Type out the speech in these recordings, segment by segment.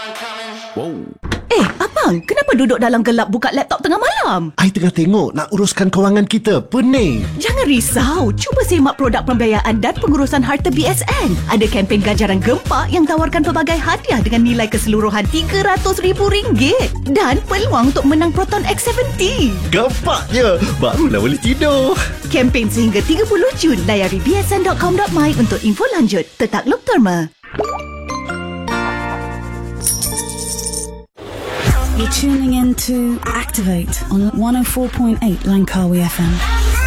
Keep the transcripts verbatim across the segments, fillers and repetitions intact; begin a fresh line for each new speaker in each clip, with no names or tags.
Wow.
Eh, abang, kenapa duduk dalam gelap buka laptop tengah malam?
I tengah tengok nak uruskan kewangan kita. Pening.
Jangan risau, cuba semak produk pembiayaan dan pengurusan harta B S N. Ada kempen ganjaran gempak yang tawarkan pelbagai hadiah dengan nilai keseluruhan tiga ratus ribu ringgit dan peluang untuk menang Proton X tujuh puluh.
Gempaknya. Barulah boleh tidur.
Kempen sehingga tiga puluh Jun. Layari b s n dot com dot my untuk info lanjut. Tetakluk Terma.
You're tuning in to Activate on one oh four point eight Langkawi F M.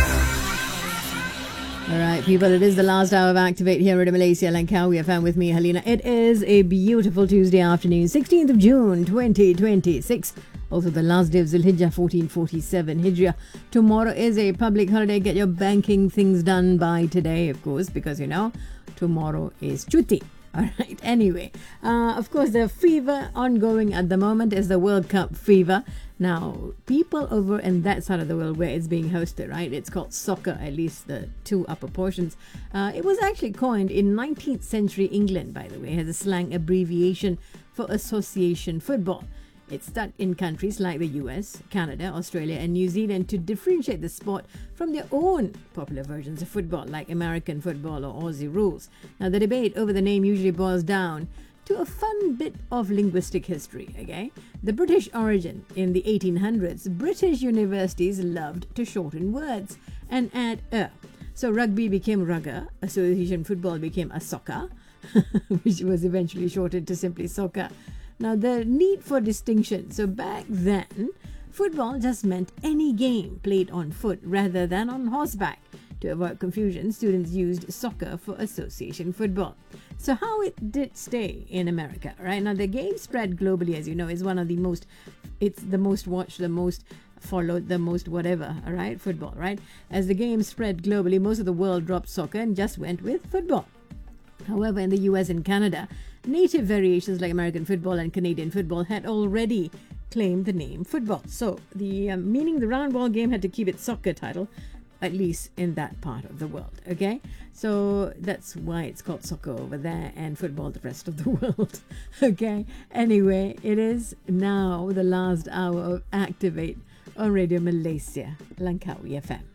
All right, people, it is the last hour of Activate here at Malaysia, Langkawi F M with me, Helena. It is a beautiful Tuesday afternoon, sixteenth of June, twenty twenty-six. Also the last day of Zulhijjah, fourteen forty-seven Hijriah. Tomorrow is a public holiday. Get your banking things done by today, of course, because, you know, tomorrow is Chuti. All right. Anyway, uh, of course, the fever ongoing at the moment is the World Cup fever. Now, people over in that side of the world where it's being hosted, right? It's called soccer, at least the two upper portions. Uh, it was actually coined in nineteenth century England, by the way, as a slang abbreviation for association football. It's stuck in countries like the U S, Canada, Australia and New Zealand to differentiate the sport from their own popular versions of football like American football or Aussie rules. Now, the debate over the name usually boils down to a fun bit of linguistic history, okay? The British origin in the eighteen hundreds, British universities loved to shorten words and add a. So rugby became rugger, association football became a soccer, which was eventually shortened to simply soccer. Now, the need for distinction. So back then, football just meant any game played on foot rather than on horseback. To avoid confusion, students used soccer for association football. So how it did stay in America, right? Now, the game spread globally, as you know, is one of the most, it's the most watched, the most followed, the most whatever, all right? Football, right? As the game spread globally, most of the world dropped soccer and just went with football. However, in the U S and Canada, native variations like American football and Canadian football had already claimed the name football. So, the um, meaning the round ball game had to keep its soccer title, at least in that part of the world, okay? So, that's why it's called soccer over there and football the rest of the world, okay? Anyway, it is now the last hour of Activate on Radio Malaysia, Langkawi F M.